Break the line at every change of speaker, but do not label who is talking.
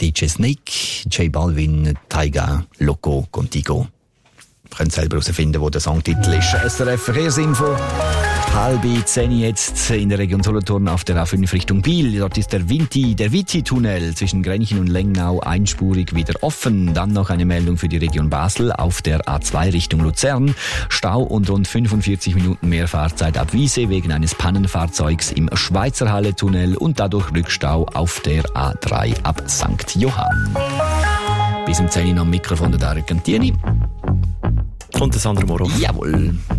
DJ Snake, J Balvin, Taiga, Loco, Contigo. Ihr könnt selber herausfinden, wo der Songtitel ist. SRF Verkehrsinfo. 9:30 jetzt in der Region Solothurn auf der A5 Richtung Biel. Dort ist der Viti-Tunnel zwischen Grenchen und Lengnau einspurig wieder offen. Dann noch eine Meldung für die Region Basel auf der A2 Richtung Luzern. Stau und rund 45 Minuten mehr Fahrzeit ab Wiese wegen eines Pannenfahrzeugs im Schweizerhalle-Tunnel und dadurch Rückstau auf der A3 ab St. Johann. Bis um 10 Uhr am Mikrofon der Dario Cantieni.
Und der Sandro Moro.
Jawohl.